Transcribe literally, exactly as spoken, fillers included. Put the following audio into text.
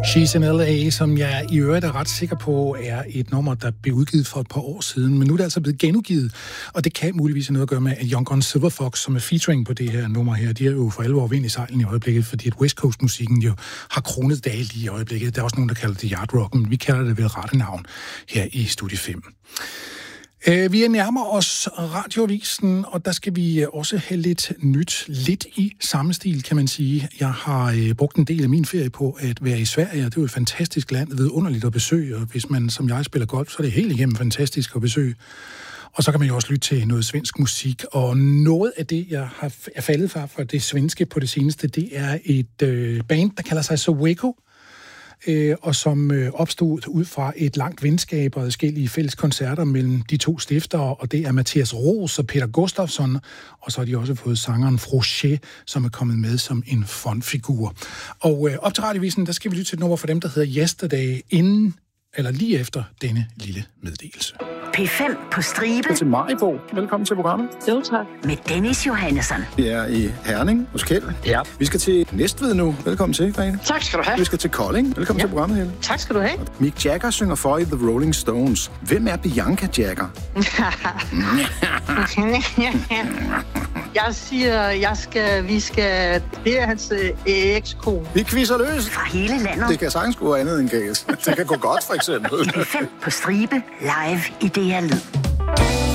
She's in L A, som jeg i øvrigt er ret sikker på, er et nummer, der blev udgivet for et par år siden, men nu er det altså blevet genudgivet, og det kan muligvis have noget at gøre med, at Young Guns Silver Fox, som er featuring på det her nummer her, de er jo for alvor vind i sejlen i øjeblikket, fordi at West Coast-musikken jo har kronet dage lige i øjeblikket. Der er også nogen, der kalder det yard rock, men vi kalder det ved rette navn her i Studie fem. Vi nærmer os radioavisen, og der skal vi også have lidt nyt, lidt i samme stil, kan man sige. Jeg har brugt en del af min ferie på at være i Sverige, og det er jo et fantastisk land, vidunderligt at besøge, og hvis man som jeg spiller golf, så er det helt igennem fantastisk at besøge. Og så kan man jo også lytte til noget svensk musik, og noget af det, jeg har er faldet fra for det svenske på det seneste, det er et øh, band, der kalder sig Soweco, Øh, og som øh, opstod ud fra et langt venskab og adskillige fælles koncerter mellem de to stiftere, og det er Mathias Roos og Peter Gustafsson, og så har de også fået sangeren Frochet, som er kommet med som en frontfigur. Og øh, op til radiovisen, der skal vi lytte til et nummer for dem, der hedder Yesterday, inden eller lige efter denne lille meddelelse. P fem på stribe. Til Maribo. Velkommen til programmet. Jo, tak. Med Dennis Johannesson. Vi er i Herning hos Kjeld. Ja. Vi skal til Næstved nu. Velkommen til, Grete. Tak skal du have. Vi skal til Kolding. Velkommen ja. til programmet, Helle. Tak skal du have. Mick Jagger synger for i The Rolling Stones. Hvem er Bianca Jagger? Jeg siger, jeg skal, vi skal... Det er hans ekskone. Vi quizzer løs. Fra hele landet. Det kan sagtens gå andet end galt. Det kan gå godt, for eksempel. P fem på stribe. Live i D R Lyd.